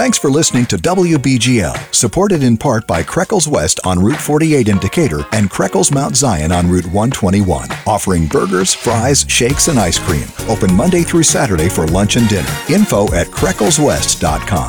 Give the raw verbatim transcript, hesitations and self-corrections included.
Thanks for listening to W B G L, supported in part by Kreckles West on Route forty-eight in Decatur and Kreckles Mount Zion on Route one twenty-one, offering burgers, fries, shakes, and ice cream. Open Monday through Saturday for lunch and dinner. Info at Kreckles West dot com.